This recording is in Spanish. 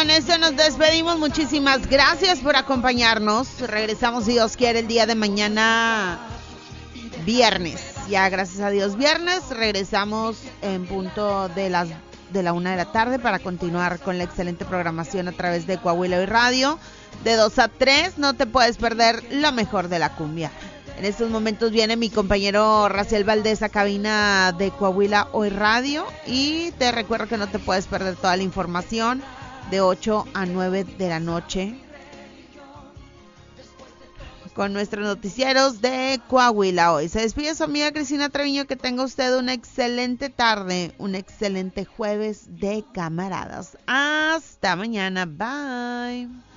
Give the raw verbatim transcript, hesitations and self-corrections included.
con esto nos despedimos. Muchísimas gracias por acompañarnos. Regresamos, si Dios quiere, el día de mañana, viernes. Ya, gracias a Dios, viernes. Regresamos en punto de las de la una de la tarde para continuar con la excelente programación a través de Coahuila Hoy Radio. De dos a tres, no te puedes perder lo mejor de la cumbia. En estos momentos viene mi compañero Raciel Valdés a cabina de Coahuila Hoy Radio. Y te recuerdo que no te puedes perder toda la información de ocho a nueve de la noche con nuestros noticieros de Coahuila Hoy. Se despide su amiga Cristina Treviño. Que tenga usted una excelente tarde, un excelente jueves de camaradas. Hasta mañana. Bye.